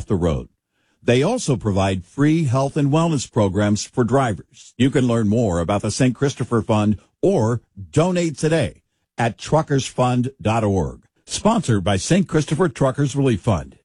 off the road. They also provide free health and wellness programs for drivers. You can learn more about the St. Christopher Fund or donate today at truckersfund.org. Sponsored by St. Christopher Truckers Relief Fund.